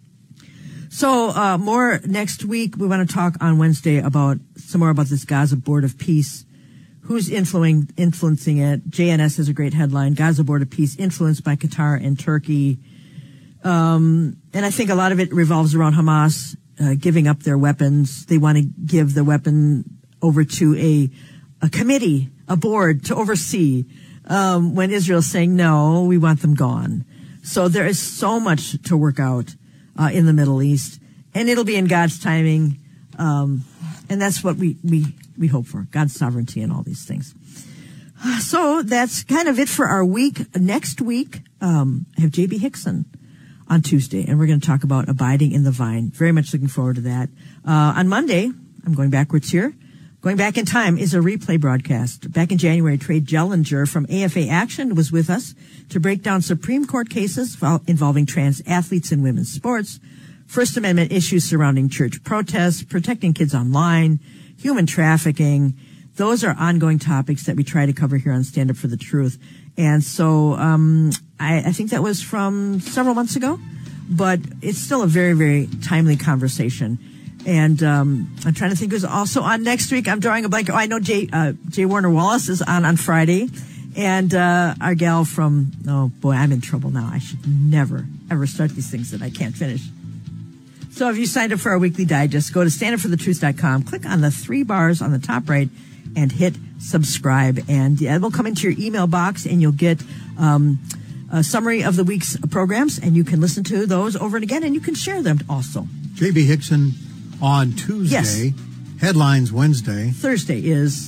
So more next week. We want to talk on Wednesday about some more about this Gaza Board of Peace. Who's influencing it? JNS has a great headline, Gaza Board of Peace influenced by Qatar and Turkey. And I think a lot of it revolves around Hamas giving up their weapons. They want to give the weapon over to a committee, a board to oversee, when Israel's saying, no, we want them gone. So there is so much to work out in the Middle East, and it'll be in God's timing. And that's what we hope for, God's sovereignty in all these things. So that's kind of it for our week. Next week, I have J.B. Hickson on Tuesday, and we're going to talk about abiding in the vine. Very much looking forward to that. On Monday, I'm going backwards here. Going back in time is a replay broadcast. Back in January, Trey Jellinger from AFA Action was with us to break down Supreme Court cases involving trans athletes in women's sports, First Amendment issues surrounding church protests, protecting kids online, human trafficking. Those are ongoing topics that we try to cover here on Stand Up for the Truth. And so I think that was from several months ago, but it's still a very, very timely conversation. And I'm trying to think who's also on next week. I'm drawing a blank. Oh, I know Jay Warner Wallace is on Friday. And our gal from, oh boy, I'm in trouble now. I should never, ever start these things that I can't finish. So if you signed up for our weekly digest, go to standupforthetruth.com, click on the 3 bars on the top right, and hit subscribe. And it will come into your email box, and you'll get a summary of the week's programs, and you can listen to those over and again, and you can share them also. J.B. Hickson on Tuesday. Yes. Headlines Wednesday. Thursday is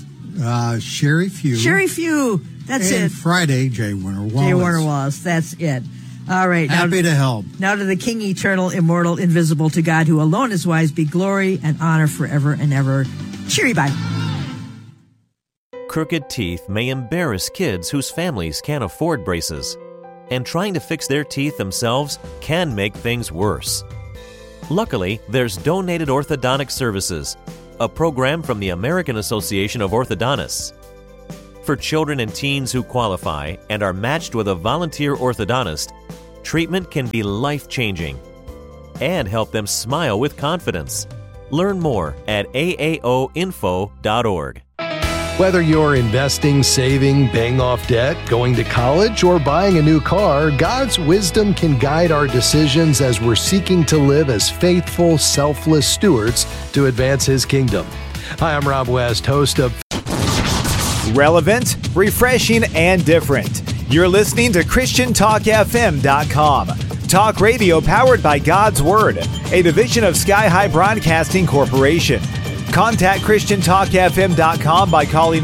Sherry Few. Sherry Few. That's and it. Friday, J. Warner Wallace. J. Warner Wallace. That's it. All right. Happy to help. Now to the King, eternal, immortal, invisible, to God who alone is wise, be glory and honor forever and ever. Cheery bye. Crooked teeth may embarrass kids whose families can't afford braces, and trying to fix their teeth themselves can make things worse. Luckily, there's Donated Orthodontic Services, a program from the American Association of Orthodontists. For children and teens who qualify and are matched with a volunteer orthodontist, treatment can be life-changing and help them smile with confidence. Learn more at aaoinfo.org. Whether you're investing, saving, paying off debt, going to college, or buying a new car, God's wisdom can guide our decisions as we're seeking to live as faithful, selfless stewards to advance His kingdom. Hi, I'm Rob West, host of Relevant, refreshing, and different. You're listening to ChristianTalkFM.com. Talk radio powered by God's Word, a division of Sky High Broadcasting Corporation. Contact ChristianTalkFM.com by calling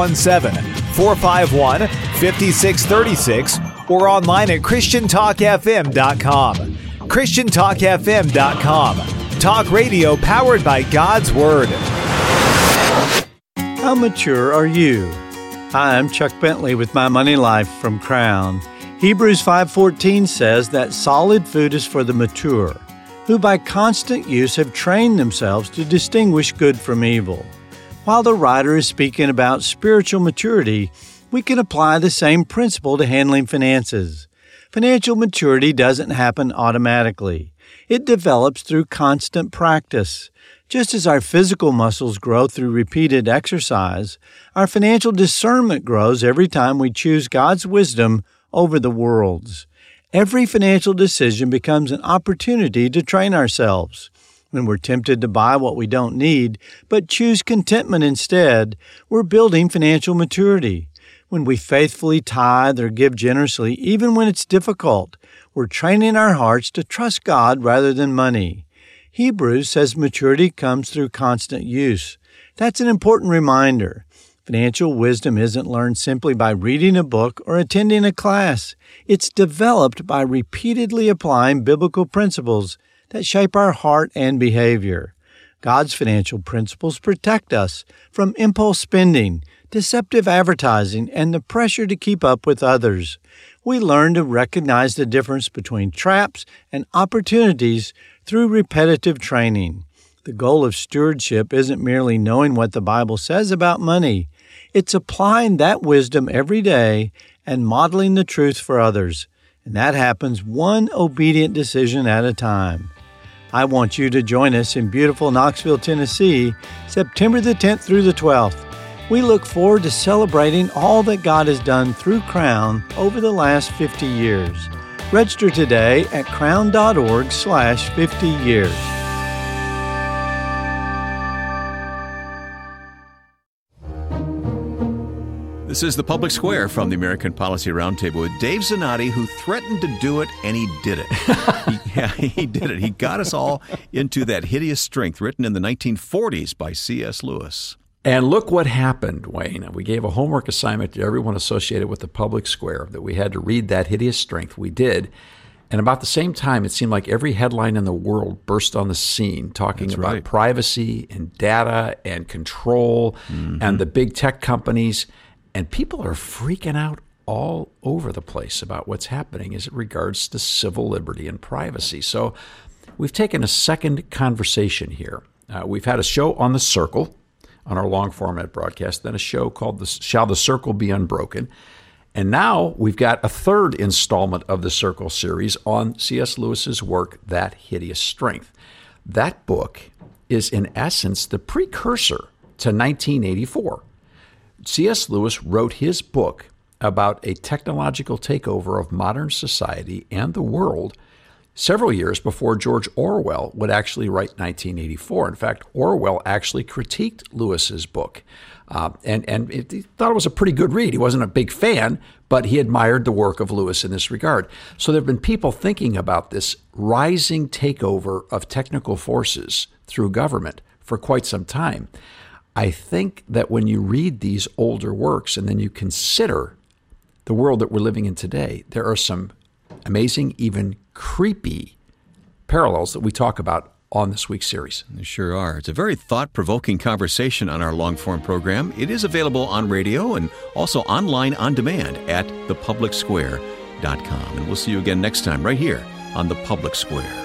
417-451-5636 or online at ChristianTalkFM.com. ChristianTalkFM.com. Talk radio powered by God's Word. How mature are you? Hi, I'm Chuck Bentley with My Money Life from Crown. Hebrews 5:14 says that solid food is for the mature, who by constant use have trained themselves to distinguish good from evil. While the writer is speaking about spiritual maturity, we can apply the same principle to handling finances. Financial maturity doesn't happen automatically. It develops through constant practice. Just as our physical muscles grow through repeated exercise, our financial discernment grows every time we choose God's wisdom over the world's. Every financial decision becomes an opportunity to train ourselves. When we're tempted to buy what we don't need, but choose contentment instead, we're building financial maturity. When we faithfully tithe or give generously, even when it's difficult, we're training our hearts to trust God rather than money. Hebrews says maturity comes through constant use. That's an important reminder. Financial wisdom isn't learned simply by reading a book or attending a class. It's developed by repeatedly applying biblical principles that shape our heart and behavior. God's financial principles protect us from impulse spending, deceptive advertising, and the pressure to keep up with others. We learn to recognize the difference between traps and opportunities through repetitive training. The goal of stewardship isn't merely knowing what the Bible says about money. It's applying that wisdom every day and modeling the truth for others. And that happens one obedient decision at a time. I want you to join us in beautiful Knoxville, Tennessee, September the 10th through the 12th. We look forward to celebrating all that God has done through Crown over the last 50 years. Register today at crown.org/50 years. This is The Public Square from the American Policy Roundtable with Dave Zanotti, who threatened to do it, and he did it. He did it. He got us all into that hideous strength written in the 1940s by C.S. Lewis. And look what happened, Wayne. We gave a homework assignment to everyone associated with the Public Square that we had to read That Hideous Strength. We did. And about the same time, it seemed like every headline in the world burst on the scene talking about privacy and data and control and the big tech companies. And people are freaking out all over the place about what's happening as it regards to civil liberty and privacy. So we've taken a second conversation here. We've had a show on The Circle, on our long format broadcast, then a show called Shall the Circle Be Unbroken? And now we've got a third installment of the Circle series on C.S. Lewis's work, That Hideous Strength. That book is in essence the precursor to 1984. C.S. Lewis wrote his book about a technological takeover of modern society and the world several years before George Orwell would actually write 1984. In fact, Orwell actually critiqued Lewis's book, and he thought it was a pretty good read. He wasn't a big fan, but he admired the work of Lewis in this regard. So there have been people thinking about this rising takeover of technical forces through government for quite some time. I think that when you read these older works and then you consider the world that we're living in today, there are some amazing, even creepy parallels that we talk about on this week's series. They sure are. It's a very thought-provoking conversation on our long-form program. It is available on radio and also online on demand at thepublicsquare.com. And we'll see you again next time right here on The Public Square.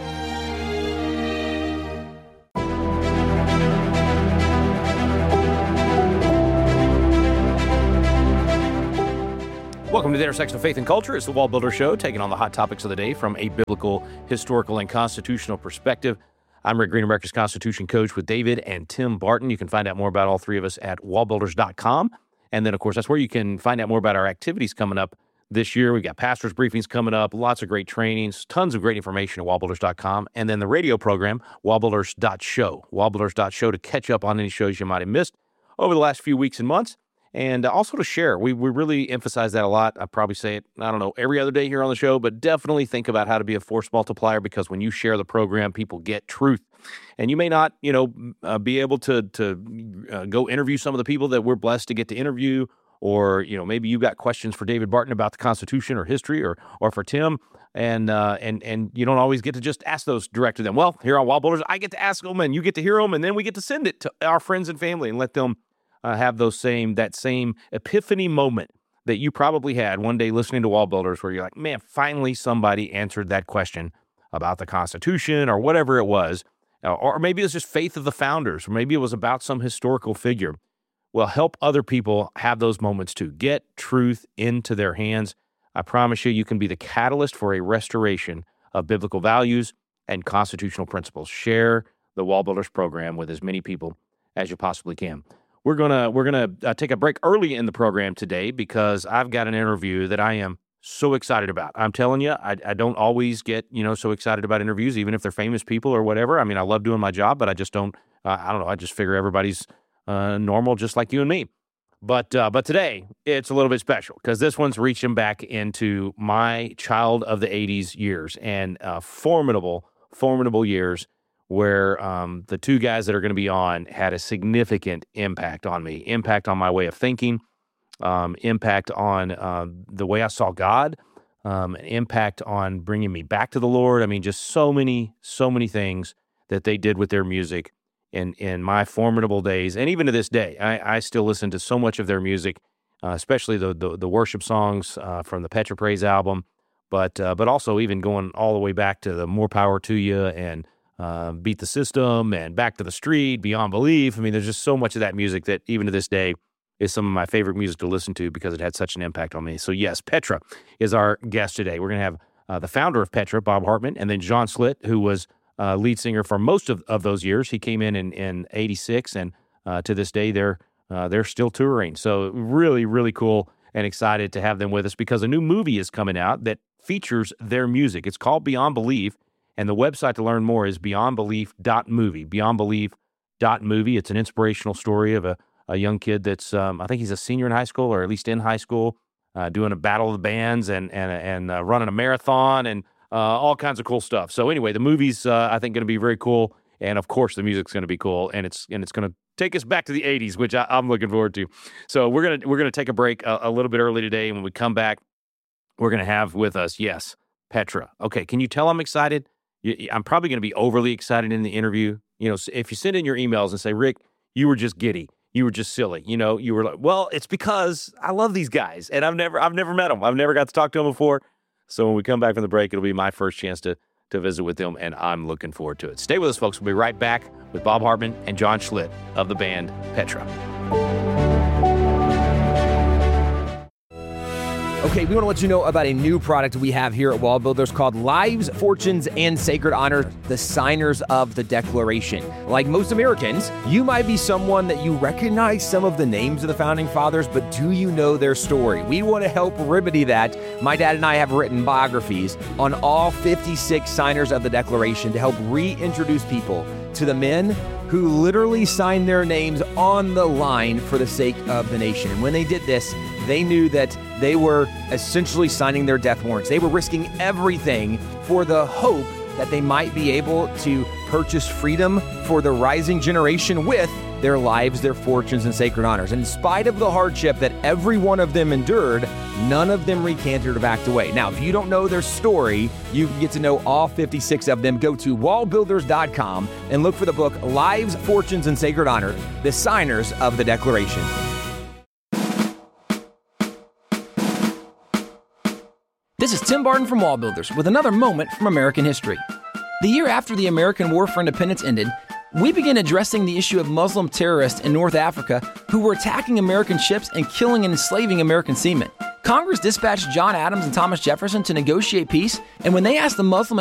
Welcome to the intersection of faith and culture. It's the Wall Builder Show, taking on the hot topics of the day from a biblical, historical, and constitutional perspective. I'm Rick Green, America's Constitution Coach, with David and Tim Barton. You can find out more about all three of us at wallbuilders.com. And then, of course, that's where you can find out more about our activities coming up this year. We've got pastors' briefings coming up, lots of great trainings, tons of great information at wallbuilders.com. And then the radio program, wallbuilders.show. Wallbuilders.show to catch up on any shows you might have missed over the last few weeks and months. And also to share. We really emphasize that a lot. I probably say it, every other day here on the show, but definitely think about how to be a force multiplier, because when you share the program, people get truth. And you may not, be able to go interview some of the people that we're blessed to get to interview, or, maybe you've got questions for David Barton about the Constitution or history, or for Tim, and you don't always get to just ask those direct to them. Well, here on Wall Builders, I get to ask them, and you get to hear them, and then we get to send it to our friends and family and let them have that same epiphany moment that you probably had one day listening to Wall Builders, where you're like, man, finally somebody answered that question about the Constitution or whatever it was. Or maybe it was just faith of the founders, or maybe it was about some historical figure. Well, help other people have those moments too. Get truth into their hands. I promise you can be the catalyst for a restoration of biblical values and constitutional principles. Share the Wall Builders program with as many people as you possibly can. We're gonna take a break early in the program today, because I've got an interview that I am so excited about. I'm telling you, I don't always get so excited about interviews, even if they're famous people or whatever. I mean, I love doing my job, but I just don't. I don't know. I just figure everybody's normal, just like you and me. But today it's a little bit special, because this one's reaching back into my child of the '80s years, and formidable years, where the two guys that are going to be on had a significant impact on me, impact on my way of thinking, impact on the way I saw God, impact on bringing me back to the Lord. I mean, just so many things that they did with their music in my formidable days. And even to this day, I still listen to so much of their music, especially the worship songs from the Petra Praise album, but also even going all the way back to the More Power to You and Beat the System and Back to the Street, Beyond Belief. I mean, there's just so much of that music that even to this day is some of my favorite music to listen to, because it had such an impact on me. So yes, Petra is our guest today. We're going to have the founder of Petra, Bob Hartman, and then John Schlitt, who was lead singer for most of those years. He came in 86, and to this day they're still touring. So really, really cool, and excited to have them with us, because a new movie is coming out that features their music. It's called Beyond Belief. And the website to learn more is beyondbelief.movie, beyondbelief.movie. It's an inspirational story of a young kid that's, I think he's a senior in high school, or at least in high school, doing a battle of the bands and running a marathon and all kinds of cool stuff. So anyway, the movie's, I think, going to be very cool. And of course, the music's going to be cool. And it's going to take us back to the 80s, which I'm looking forward to. So we're going to take a break a little bit early today. And when we come back, we're going to have with us, yes, Petra. Okay, can you tell I'm excited? I'm probably going to be overly excited in the interview. If you send in your emails and say, Rick, you were just giddy, you were just silly, you were like, well, it's because I love these guys, and I've never met them. I've never got to talk to them before. So when we come back from the break, it'll be my first chance to visit with them, and I'm looking forward to it. Stay with us, folks. We'll be right back with Bob Hartman and John Schlitt of the band Petra. Okay, we want to let you know about a new product we have here at Wall Builders called Lives, Fortunes, and Sacred Honor, the Signers of the Declaration. Like most Americans, you might be someone that you recognize some of the names of the Founding Fathers, but do you know their story? We want to help remedy that. My dad and I have written biographies on all 56 signers of the Declaration to help reintroduce people to the men who literally signed their names on the line for the sake of the nation. And when they did this, they knew that they were essentially signing their death warrants. They were risking everything for the hope that they might be able to purchase freedom for the rising generation with their lives, their fortunes, and sacred honors. And in spite of the hardship that every one of them endured, none of them recanted or backed away. Now, if you don't know their story, you can get to know all 56 of them. Go to wallbuilders.com and look for the book, Lives, Fortunes, and Sacred Honor, the Signers of the Declaration. This is Tim Barton from Wall Builders with another moment from American history. The year after the American War for Independence ended, we began addressing the issue of Muslim terrorists in North Africa who were attacking American ships and killing and enslaving American seamen. Congress dispatched John Adams and Thomas Jefferson to negotiate peace, and when they asked the Muslim